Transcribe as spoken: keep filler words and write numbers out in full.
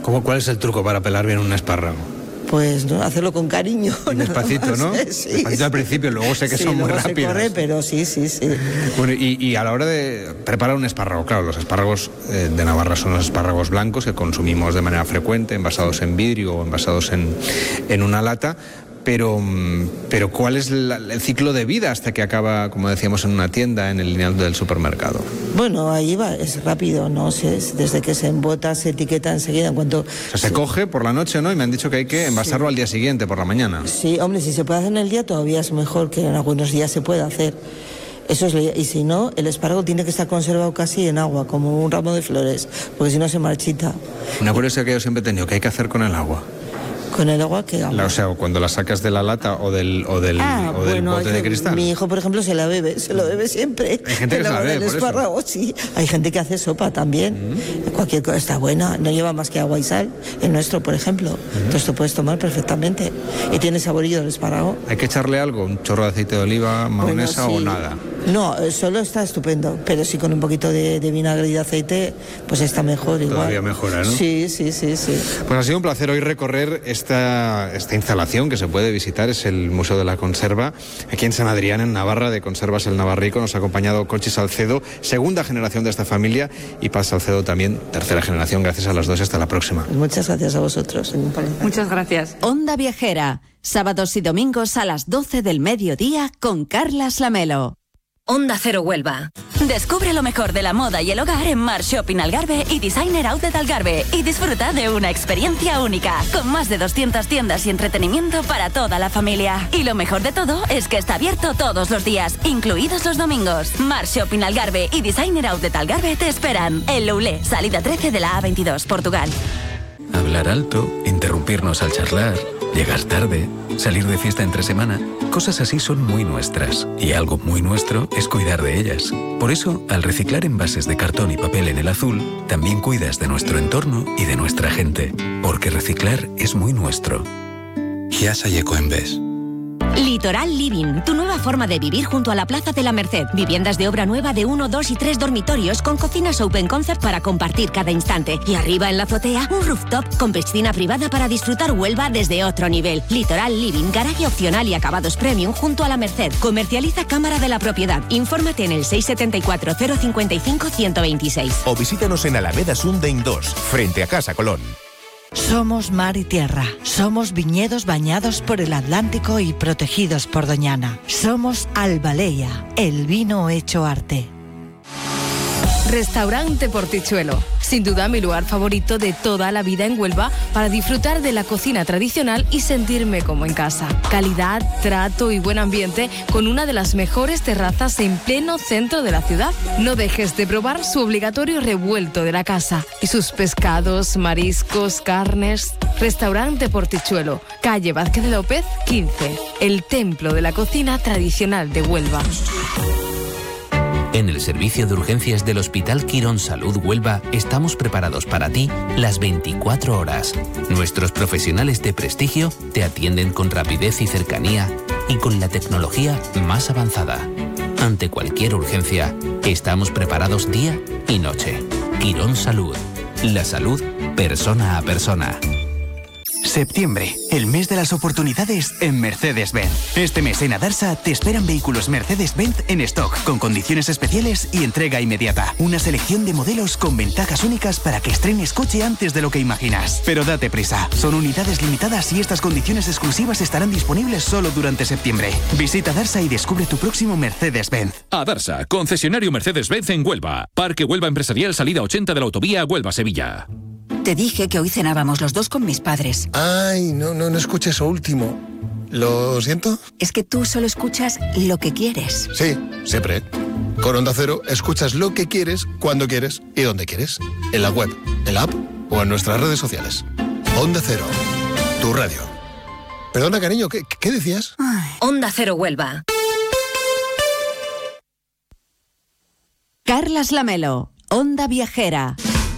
¿Cómo, ¿Cuál es el truco para pelar bien un espárrago? Pues no, hacerlo con cariño. Y despacito, ¿no? Sí, despacito sí. al principio, luego sé que sí, son muy luego rápidos. Se corre, pero sí, sí, sí. Bueno, y, y a la hora de preparar un espárrago, claro, los espárragos eh, de Navarra son los espárragos blancos que consumimos de manera frecuente, envasados en vidrio o envasados en, en una lata. Pero, pero ¿cuál es la, el ciclo de vida hasta que acaba, como decíamos, en una tienda, en el lineal del supermercado? Bueno, ahí va, es rápido, no sé, desde que se embota, se etiqueta enseguida, en cuanto... O sea, se, se coge por la noche, ¿no? Y me han dicho que hay que envasarlo sí. al día siguiente, por la mañana. Sí, hombre, si se puede hacer en el día todavía es mejor, que en algunos días se puede hacer. Eso es, y si no, el espárrago tiene que estar conservado casi en agua, como un ramo de flores, porque si no se marchita. Una curiosidad que yo siempre he tenido, ¿qué hay que hacer con el agua? ¿Con el agua qué agua? La, o sea, cuando la sacas de la lata o del, o del, ah, o del bueno, bote de cristal. Mi hijo, por ejemplo, se la bebe, se lo bebe siempre. Hay gente que se la bebe, por espárrago, eso. Sí. Hay gente que hace sopa también. Mm. Cualquier cosa está buena, no lleva más que agua y sal. El nuestro, por ejemplo. Mm. Entonces tú puedes tomar perfectamente. Y tiene saborillo del espárrago. ¿Hay que echarle algo? ¿Un chorro de aceite de oliva, mayonesa bueno, sí. o nada? No, solo está estupendo, pero sí con un poquito de, de vinagre y de aceite, pues está mejor igual. Todavía mejora, ¿no? Sí, sí, sí, sí. Pues ha sido un placer hoy recorrer esta, esta instalación que se puede visitar, es el Museo de la Conserva, aquí en San Adrián, en Navarra, de Conservas el Navarrico. Nos ha acompañado Conchi Salcedo, segunda generación de esta familia, y Paz Salcedo también, tercera generación. Gracias a las dos, hasta la próxima. Muchas gracias a vosotros. Muchas gracias. Onda Viajera, sábados y domingos a las doce del mediodía con Carlas Lamelo. Onda Cero Huelva. Descubre lo mejor de la moda y el hogar en Mar Shopping Algarve y Designer Outlet Algarve y disfruta de una experiencia única con más de doscientas tiendas y entretenimiento para toda la familia. Y lo mejor de todo es que está abierto todos los días, incluidos los domingos. Mar Shopping Algarve y Designer Outlet Algarve te esperan. El Loulé, salida trece de la A veintidós, Portugal. Hablar alto, interrumpirnos al charlar, llegar tarde, salir de fiesta entre semana, cosas así son muy nuestras. Y algo muy nuestro es cuidar de ellas. Por eso, al reciclar envases de cartón y papel en el azul, también cuidas de nuestro entorno y de nuestra gente. Porque reciclar es muy nuestro. Giasa y Ecoembes. Litoral Living, tu nueva forma de vivir junto a la Plaza de la Merced. Viviendas de obra nueva de uno, dos y tres dormitorios con cocinas open concept para compartir cada instante. Y arriba en la azotea, un rooftop con piscina privada para disfrutar Huelva desde otro nivel. Litoral Living, garaje opcional y acabados premium junto a la Merced. Comercializa Cámara de la Propiedad. Infórmate en el seis siete cuatro, cero cinco cinco, uno dos seis. O visítanos en Alameda Sundain dos, frente a Casa Colón. Somos mar y tierra. Somos viñedos bañados por el Atlántico y protegidos por Doñana. Somos Albaleya, el vino hecho arte. Restaurante Portichuelo. Sin duda mi lugar favorito de toda la vida en Huelva para disfrutar de la cocina tradicional y sentirme como en casa. Calidad, trato y buen ambiente con una de las mejores terrazas en pleno centro de la ciudad. No dejes de probar su obligatorio revuelto de la casa y sus pescados, mariscos, carnes. Restaurante Portichuelo, calle Vázquez de López, quince. El templo de la cocina tradicional de Huelva. En el servicio de urgencias del Hospital Quirón Salud Huelva estamos preparados para ti las veinticuatro horas. Nuestros profesionales de prestigio te atienden con rapidez y cercanía y con la tecnología más avanzada. Ante cualquier urgencia, estamos preparados día y noche. Quirón Salud. La salud persona a persona. Septiembre, el mes de las oportunidades en Mercedes-Benz. Este mes en Adarsa te esperan vehículos Mercedes-Benz en stock, con condiciones especiales y entrega inmediata. Una selección de modelos con ventajas únicas para que estrenes coche antes de lo que imaginas. Pero date prisa, son unidades limitadas y estas condiciones exclusivas estarán disponibles solo durante septiembre. Visita Adarsa y descubre tu próximo Mercedes-Benz. Adarsa, concesionario Mercedes-Benz en Huelva. Parque Huelva Empresarial, salida ochenta de la autovía Huelva-Sevilla. Te dije que hoy cenábamos los dos con mis padres. Ay, no, no, no escuché eso último. ¿Lo siento? Es que tú solo escuchas lo que quieres. Sí, siempre. Con Onda Cero escuchas lo que quieres, cuando quieres y donde quieres. En la web, en la app o en nuestras redes sociales. Onda Cero, tu radio. Perdona, cariño, ¿qué, qué decías? Ay. Onda Cero Huelva. Carlas Lamelo, Onda Viajera.